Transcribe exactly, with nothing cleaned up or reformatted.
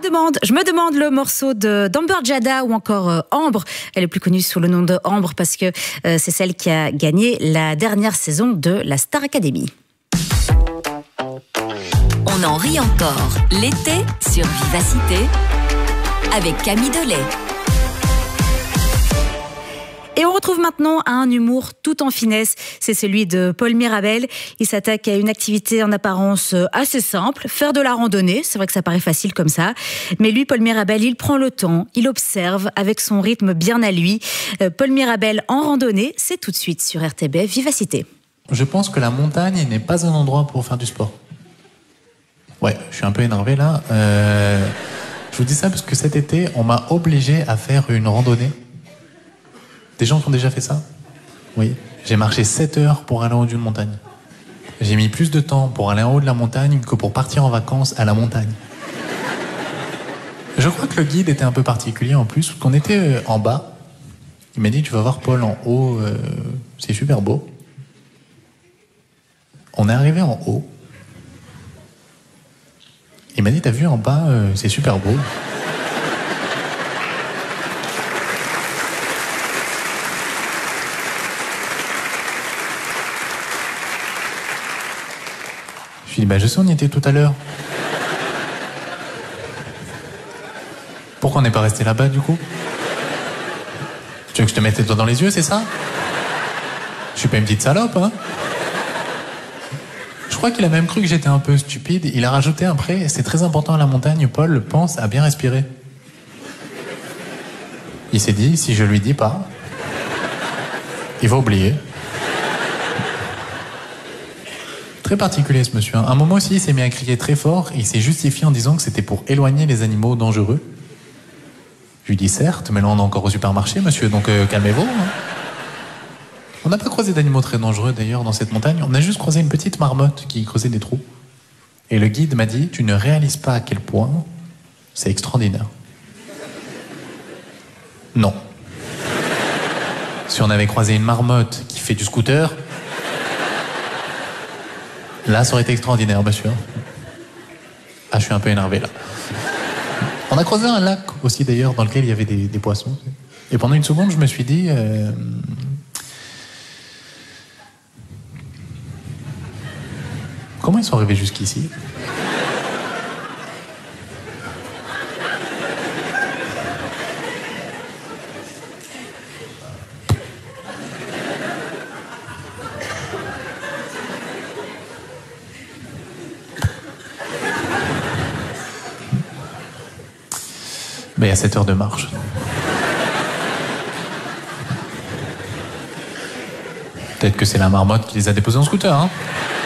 demande, je me demande le morceau de d'Amber Jada ou encore euh, Ambre. Elle est plus connue sous le nom de Ambre parce que euh, c'est celle qui a gagné la dernière saison de la Star Academy. On en rit encore l'été sur Vivacité avec Camille Delay. Et on retrouve maintenant un humour tout en finesse, c'est celui de Paul Mirabel. Il s'attaque à une activité en apparence assez simple, faire de la randonnée. C'est vrai que ça paraît facile comme ça, mais lui, Paul Mirabel, il prend le temps, il observe avec son rythme bien à lui. Paul Mirabel en randonnée, c'est tout de suite sur R T B F Vivacité. Je pense que la montagne n'est pas un endroit pour faire du sport. Ouais, je suis un peu énervé là. Euh, je vous dis ça parce que cet été, on m'a obligé à faire une randonnée. Des gens qui ont déjà fait ça? Oui. J'ai marché sept heures pour aller en haut d'une montagne. J'ai mis plus de temps pour aller en haut de la montagne que pour partir en vacances à la montagne. Je crois que le guide était un peu particulier en plus, qu'on était en bas. Il m'a dit, tu vas voir Paul en haut, euh, c'est super beau. On est arrivé en haut. Il m'a dit, t'as vu en bas, euh, c'est super beau. Je lui ai dit, bah je sais, on y était tout à l'heure. Pourquoi on n'est pas resté là-bas, du coup? Tu veux que je te mette les doigts dans les yeux, c'est ça? Je suis pas une petite salope, hein? Je crois qu'il a même cru que j'étais un peu stupide. Il a rajouté après, c'est très important à la montagne, Paul pense à bien respirer. Il s'est dit, si je lui dis pas, il va oublier. Très particulier ce monsieur. À un moment aussi, il s'est mis à crier très fort et il s'est justifié en disant que c'était pour éloigner les animaux dangereux. Je lui dis certes, mais là on est encore au supermarché, monsieur, donc euh, calmez-vous. Hein. On n'a pas croisé d'animaux très dangereux d'ailleurs dans cette montagne. On a juste croisé une petite marmotte qui creusait des trous. Et le guide m'a dit, tu ne réalises pas à quel point c'est extraordinaire. Non. Si on avait croisé une marmotte qui fait du scooter, là, ça aurait été extraordinaire, monsieur. Ah, je suis un peu énervé, là. On a croisé un lac aussi, d'ailleurs, dans lequel il y avait des, des poissons. Et pendant une seconde, je me suis dit... Euh... Comment ils sont arrivés jusqu'ici? Mais il y a sept heures de marche. Peut-être que c'est la marmotte qui les a déposés en scooter, hein.